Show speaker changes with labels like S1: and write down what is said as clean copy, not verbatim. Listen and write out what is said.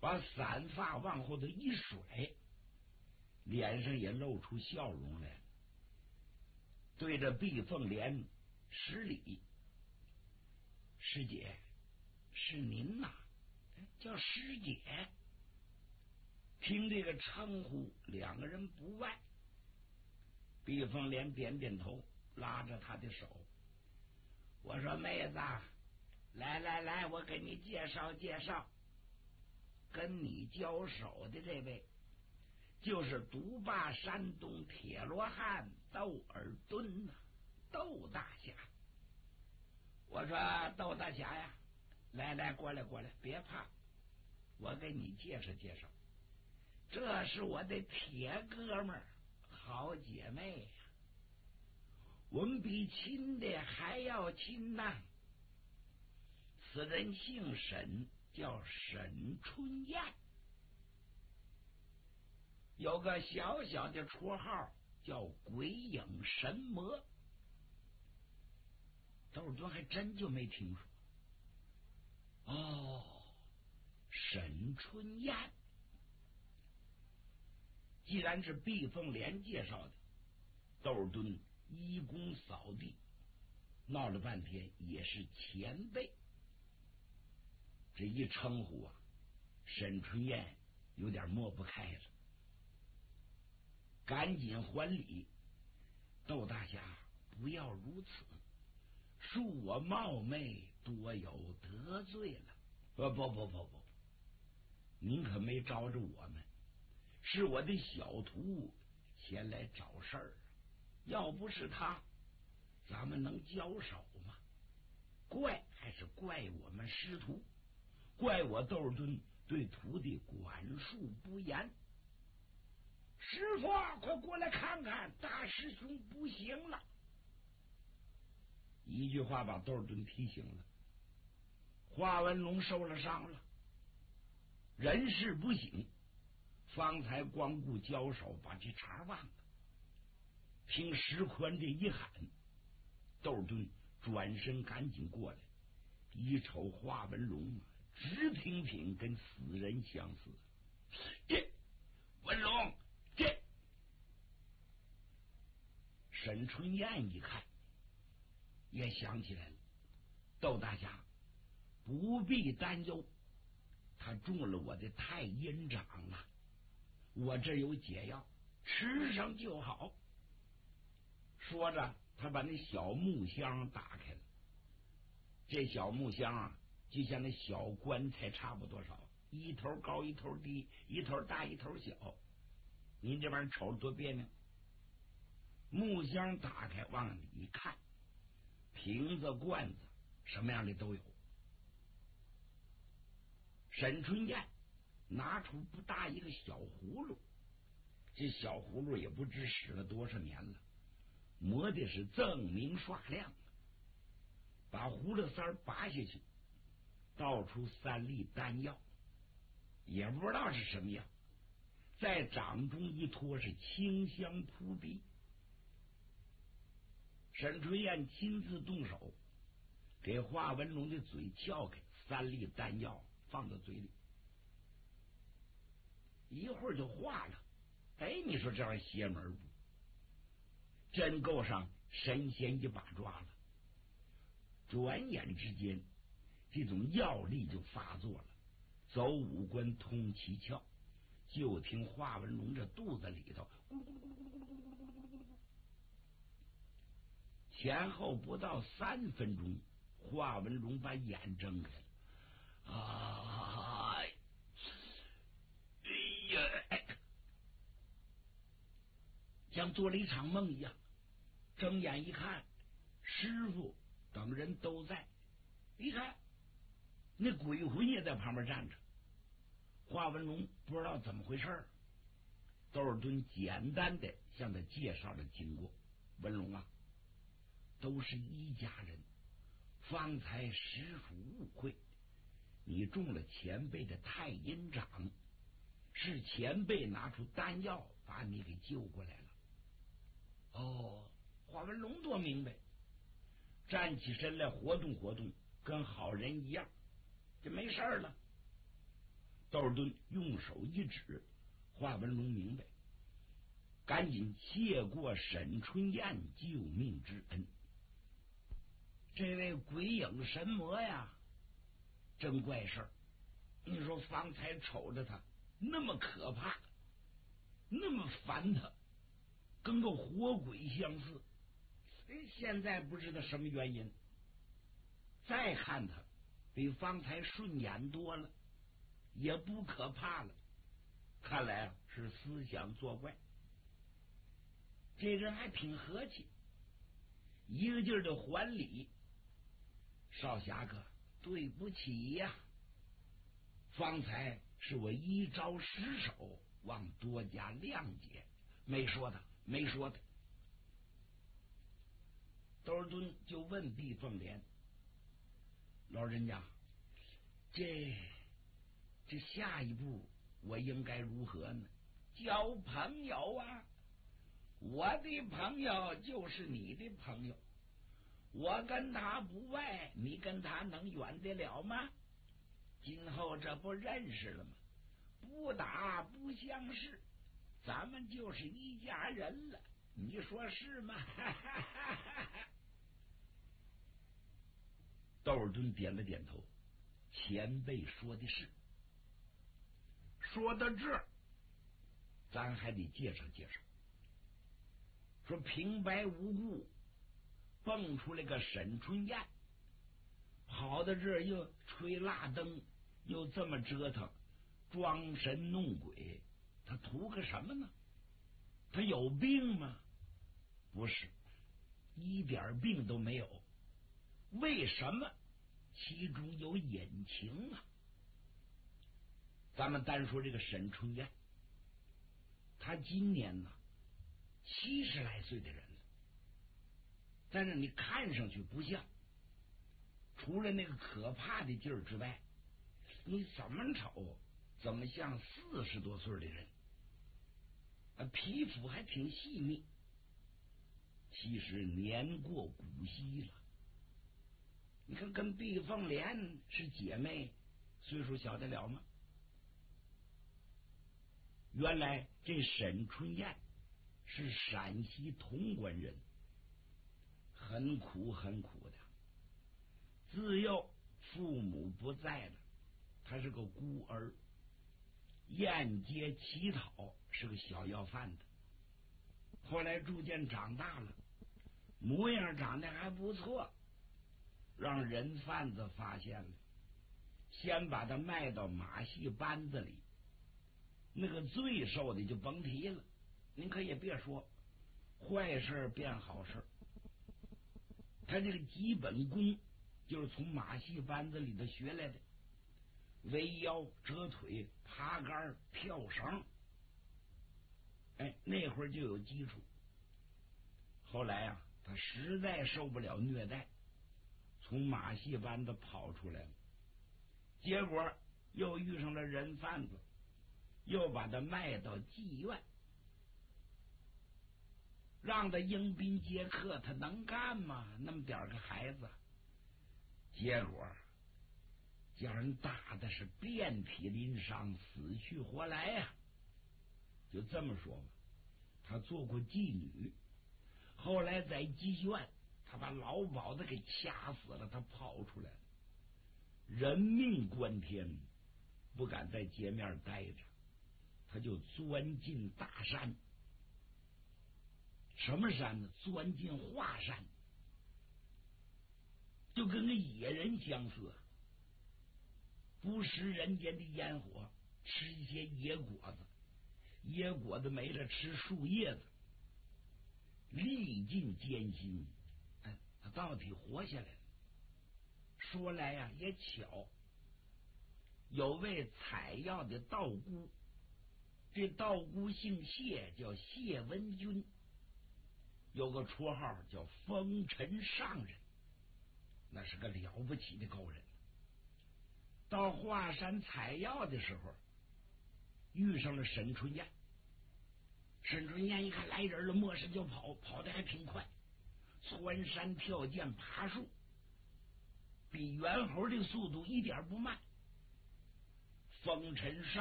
S1: 把散发往后头一甩，脸上也露出笑容来了，对着碧凤莲施礼：“师姐，是您呐？叫师姐。”听这个称呼，两个人不外。碧凤莲点点头，拉着他的手，我说：“妹子，来来来，我给你介绍介绍，跟你交手的这位就是独霸山东铁罗汉窦尔敦呐，窦大侠。”我说：“窦大侠呀，来来，过来过来，别怕，我给你介绍介绍，这是我的铁哥们儿，好姐妹呀，我们比亲的还要亲呐。此人姓沈，叫沈春燕，有个小小的绰号叫鬼影神魔。”窦尔敦还真就没听说。哦，沈春燕，既然是碧凤莲介绍的，窦尔敦依躬扫地，闹了半天也是前辈。这一称呼啊，沈春燕有点抹不开了，赶紧还礼：“窦大侠不要如此，恕我冒昧，多有得罪了。”不，您可没招着我们，是我的小徒前来找事儿，要不是他，咱们能交手吗？怪还是怪我们师徒，怪我窦尔敦对徒弟管束不严。师傅，快过来看看，大师兄不行了！一句话把窦尔敦提醒了。华文龙受了伤了，人事不省，方才光顾交手，把这茬忘了。听石宽这一喊，窦尔敦转身赶紧过来，一瞅华文龙直挺挺跟死人相似。这文龙，这沈春燕一看也想起来了，窦大侠不必担忧，他中了我的太阴掌啊，我这有解药，吃上就好。说着，他把那小木箱打开了。这小木箱啊，就像那小棺材差不多少，一头高一头低，一头大一头小。您这玩意儿瞅着多别扭。木箱打开，往里一看，瓶子罐子什么样的都有。沈春燕拿出不大一个小葫芦，这小葫芦也不知使了多少年了，磨的是锃明刷亮，把葫芦丝拔下去，倒出3粒丹药，也不知道是什么药，在掌中一托，是清香扑鼻。沈春燕亲自动手，给华文龙的嘴撬开，3粒丹药放到嘴里，一会儿就化了。哎，你说这玩意邪门不？真够上神仙一把抓了。转眼之间，这种药力就发作了，走五官通七窍。就听华文龙这肚子里头前后不到3分钟，华文龙把眼睁开了。哎呀，像做了一场梦一样。睁眼一看，师傅等人都在，一看那鬼魂也在旁边站着。华文龙不知道怎么回事，窦尔敦简单的向他介绍了经过。文龙啊，都是一家人，方才实属误会，你中了前辈的太阴掌，是前辈拿出丹药把你给救过来了。哦，华文龙多明白，站起身来活动活动，跟好人一样，就没事了。 窦尔敦用手一指，华文龙明白，赶紧谢过沈春燕救命之恩。这位鬼影神魔呀，真怪事儿！你说方才瞅着他那么可怕，那么烦他，跟个活鬼相似。现在不知道什么原因，再看他比方才顺眼多了，也不可怕了。看来啊是思想作怪。这人还挺和气，一个劲儿的还礼。少侠哥，对不起呀，方才是我一招失手，望多加谅解。没说他，没说他。窦尔敦就问毕凤莲：“老人家，这下一步我应该如何呢？”交朋友啊，我的朋友就是你的朋友，我跟他不外，你跟他能远得了吗？今后这不认识了吗？不打不相识，咱们就是一家人了，你说是吗？窦尔敦点了点头，前辈说的是。说到这儿，咱还得介绍介绍，说平白无故蹦出来个沈春燕，跑到这儿又吹蜡灯，又这么折腾，装神弄鬼，他图个什么呢？他有病吗？不是，一点病都没有。为什么？其中有隐情啊！咱们单说这个沈春燕，他今年呢70来岁的人了，但是你看上去不像，除了那个可怕的劲儿之外，你怎么瞅怎么像40多岁的人啊？皮肤还挺细密，其实年过古稀了。你看跟毕凤莲是姐妹，岁数小得了吗？原来这沈春燕是陕西潼关人，很苦很苦的。自幼父母不在了，他是个孤儿，沿街乞讨，是个小要饭的。后来逐渐长大了，模样长得还不错，让人贩子发现了，先把他卖到马戏班子里。那个罪受的就甭提了，您可也别说，坏事变好事。他这个基本功就是从马戏班子里头学来的，围腰、折腿、爬杆、跳绳，那会儿就有基础。后来啊，他实在受不了虐待，从马戏班子跑出来了，结果又遇上了人贩子，又把他卖到妓院，让他迎宾接客，他能干吗？那么点个孩子，结果叫人打的是遍体鳞伤，死去活来呀。就这么说吧，他做过妓女，后来在妓院，他把老鸨子给掐死了，他跑出来了，人命关天，不敢在街面待着，他就钻进大山。什么山呢？钻进华山，就跟个野人相似，不食人间的烟火，吃一些野果子，野果子没了吃树叶子，历尽艰辛，他到底活下来了。说来呀，也巧，有位采药的道姑，这道姑姓谢，叫谢文君，有个绰号叫风尘上人，那是个了不起的高人。到华山采药的时候，遇上了沈春燕。沈春燕一看来人了，没事就跑，跑得还挺快，窜山跳涧爬树，比猿猴的速度一点不慢。 风尘上。